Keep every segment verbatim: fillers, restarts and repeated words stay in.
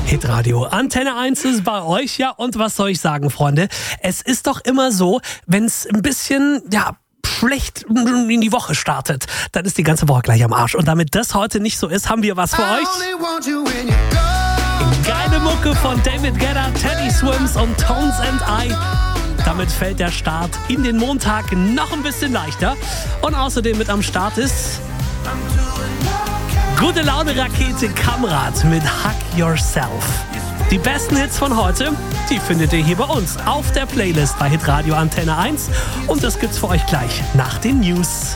Hitradio Antenne eins ist bei euch, ja, und was soll ich sagen, Freunde? Es ist doch immer so, wenn es ein bisschen, ja, schlecht in die Woche startet, dann ist die ganze Woche gleich am Arsch. Und damit das heute nicht so ist, haben wir was für euch. Geile Mucke von David Guetta, Teddy Swims und Tones and I. Damit fällt der Start in den Montag noch ein bisschen leichter. Und außerdem mit am Start ist Gute Laune Rakete Kamrat mit Hug Yourself. Die besten Hits von heute, die findet ihr hier bei uns auf der Playlist bei Hitradio Antenne eins. Und das gibt's für euch gleich nach den News.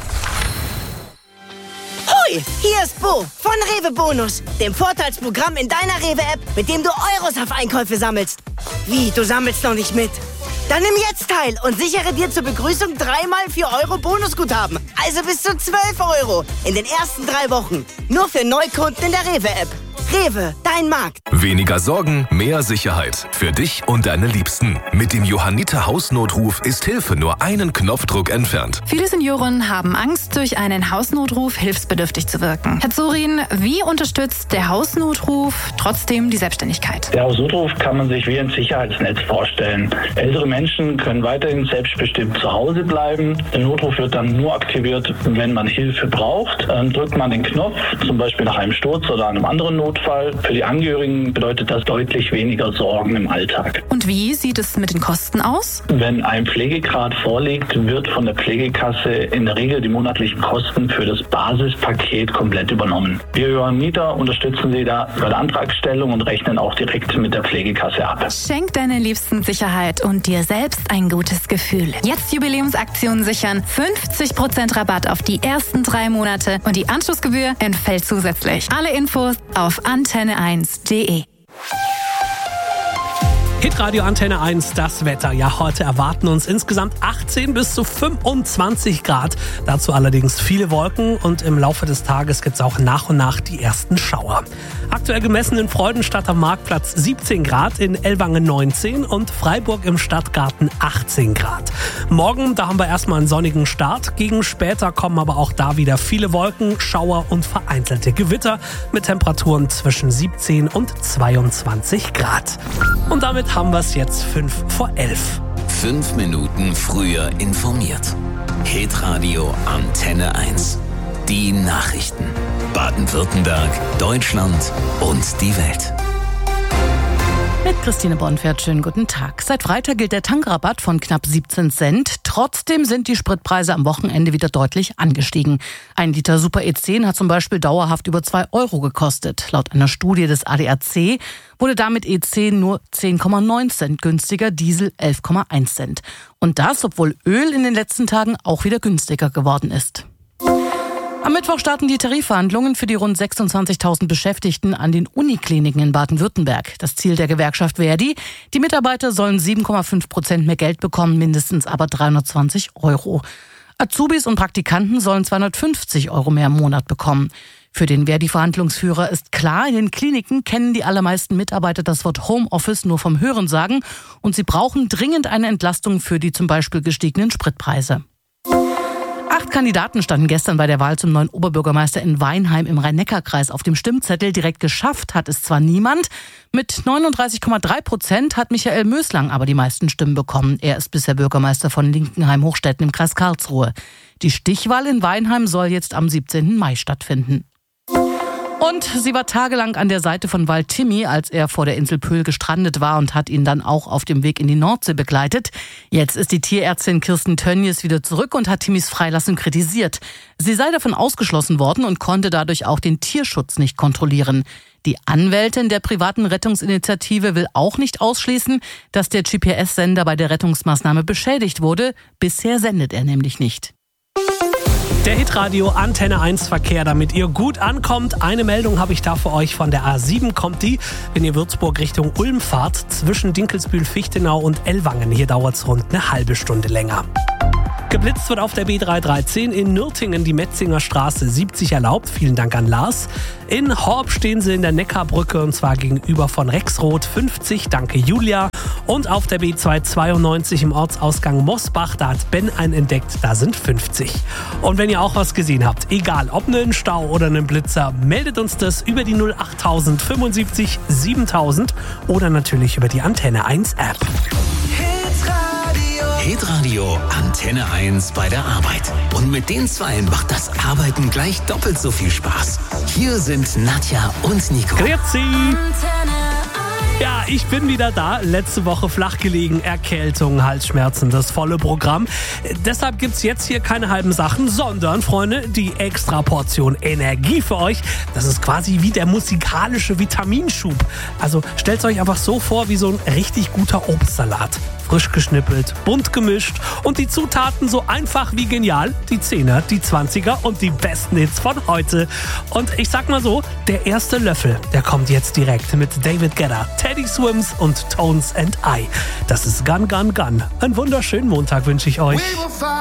Hoi, hier ist Bo von Rewe Bonus, dem Vorteilsprogramm in deiner Rewe-App, mit dem du Euros auf Einkäufe sammelst. Wie, du sammelst noch nicht mit? Dann nimm jetzt teil und sichere dir zur Begrüßung dreimal vier Euro Bonusguthaben. Also bis zu zwölf Euro in den ersten drei Wochen. Nur für Neukunden in der Rewe-App. Rewe, dein Markt. Weniger Sorgen, mehr Sicherheit. Für dich und deine Liebsten. Mit dem Johanniter Hausnotruf ist Hilfe nur einen Knopfdruck entfernt. Viele Senioren haben Angst, durch einen Hausnotruf hilfsbedürftig zu wirken. Herr Zorin, wie unterstützt der Hausnotruf trotzdem die Selbstständigkeit? Der Hausnotruf kann man sich wie ein Sicherheitsnetz vorstellen. Ältere Menschen können weiterhin selbstbestimmt zu Hause bleiben. Der Notruf wird dann nur aktiviert, wenn man Hilfe braucht. Dann drückt man den Knopf, zum Beispiel nach einem Sturz oder einem anderen Notfall. Für die Angehörigen bedeutet das deutlich weniger Sorgen im Alltag. Und wie sieht es mit den Kosten aus? Wenn ein Pflegegrad vorliegt, wird von der Pflegekasse in der Regel die monatlichen Kosten für das Basispaket komplett übernommen. Wir Johanniter unterstützen Sie da bei der Antragstellung und rechnen auch direkt mit der Pflegekasse ab. Schenk deinen Liebsten Sicherheit und dir selbst ein gutes Gefühl. Jetzt Jubiläumsaktionen sichern, fünfzig Prozent Rabatt auf die ersten drei Monate und die Anschlussgebühr entfällt zusätzlich. Alle Infos auf antenne eins punkt de. Hitradio Antenne eins, das Wetter. Ja, heute erwarten uns insgesamt achtzehn bis zu fünfundzwanzig Grad. Dazu allerdings viele Wolken und im Laufe des Tages gibt es auch nach und nach die ersten Schauer. Aktuell gemessen in Freudenstadt am Marktplatz siebzehn Grad, in Ellwangen neunzehn und Freiburg im Stadtgarten achtzehn Grad. Morgen, da haben wir erstmal einen sonnigen Start. Gegen später kommen aber auch da wieder viele Wolken, Schauer und vereinzelte Gewitter mit Temperaturen zwischen siebzehn und zweiundzwanzig Grad. Und damit haben wir es jetzt fünf vor elf. Fünf Minuten früher informiert. Hitradio Antenne eins. Die Nachrichten. Baden-Württemberg, Deutschland und die Welt. Mit Christine Bonfert, schönen guten Tag. Seit Freitag gilt der Tankrabatt von knapp siebzehn Cent. Trotzdem sind die Spritpreise am Wochenende wieder deutlich angestiegen. Ein Liter Super E zehn hat zum Beispiel dauerhaft über zwei Euro gekostet. Laut einer Studie des A D A C wurde damit E zehn nur zehn Komma neun Cent günstiger, Diesel elf Komma eins Cent. Und das, obwohl Öl in den letzten Tagen auch wieder günstiger geworden ist. Am Mittwoch starten die Tarifverhandlungen für die rund sechsundzwanzigtausend Beschäftigten an den Unikliniken in Baden-Württemberg. Das Ziel der Gewerkschaft Verdi: die Mitarbeiter sollen sieben Komma fünf Prozent mehr Geld bekommen, mindestens aber dreihundertzwanzig Euro. Azubis und Praktikanten sollen zweihundertfünfzig Euro mehr im Monat bekommen. Für den Verdi-Verhandlungsführer ist klar, in den Kliniken kennen die allermeisten Mitarbeiter das Wort Homeoffice nur vom Hörensagen und sie brauchen dringend eine Entlastung für die zum Beispiel gestiegenen Spritpreise. Acht Kandidaten standen gestern bei der Wahl zum neuen Oberbürgermeister in Weinheim im Rhein-Neckar-Kreis auf dem Stimmzettel. Direkt geschafft hat es zwar niemand. Mit neununddreißig Komma drei Prozent hat Michael Möslang aber die meisten Stimmen bekommen. Er ist bisher Bürgermeister von Linkenheim-Hochstetten im Kreis Karlsruhe. Die Stichwahl in Weinheim soll jetzt am siebzehnten Mai stattfinden. Und sie war tagelang an der Seite von Wal Timmy, als er vor der Insel Pöhl gestrandet war und hat ihn dann auch auf dem Weg in die Nordsee begleitet. Jetzt ist die Tierärztin Kirsten Tönnies wieder zurück und hat Timmys Freilassung kritisiert. Sie sei davon ausgeschlossen worden und konnte dadurch auch den Tierschutz nicht kontrollieren. Die Anwältin der privaten Rettungsinitiative will auch nicht ausschließen, dass der G P S-Sender bei der Rettungsmaßnahme beschädigt wurde. Bisher sendet er nämlich nicht. Der Hitradio Antenne eins Verkehr, damit ihr gut ankommt. Eine Meldung habe ich da für euch. Von der A sieben kommt die, wenn ihr Würzburg Richtung Ulm fahrt, zwischen Dinkelsbühl-Fichtenau und Ellwangen. Hier dauert es rund eine halbe Stunde länger. Geblitzt wird auf der B dreihundertdreizehn in Nürtingen die Metzinger Straße siebzig erlaubt. Vielen Dank an Lars. In Horb stehen sie in der Neckarbrücke und zwar gegenüber von Rexroth fünfzig. Danke Julia. Und auf der B zweihundertzweiundneunzig im Ortsausgang Mosbach, da hat Ben einen entdeckt, da sind fünfzig. Und wenn ihr auch was gesehen habt, egal ob einen Stau oder einen Blitzer, meldet uns das über die null acht null null fünfundsiebzig siebentausend oder natürlich über die Antenne eins App. Hitradio Antenne eins bei der Arbeit. Und mit den Zweien macht das Arbeiten gleich doppelt so viel Spaß. Hier sind Nadja und Nico. Grüezi! Ja, ich bin wieder da. Letzte Woche flach gelegen, Erkältung, Halsschmerzen, das volle Programm. Deshalb gibt's jetzt hier keine halben Sachen, sondern, Freunde, die extra Portion Energie für euch. Das ist quasi wie der musikalische Vitaminschub. Also stellt's euch einfach so vor wie so ein richtig guter Obstsalat. Frisch geschnippelt, bunt gemischt und die Zutaten so einfach wie genial. Die Zehner, die Zwanziger und die besten Hits von heute. Und ich sag mal so, der erste Löffel, der kommt jetzt direkt mit David Guetta, Teddy Swims und Tones and I. Das ist Gun Gun Gun. Einen wunderschönen Montag wünsche ich euch.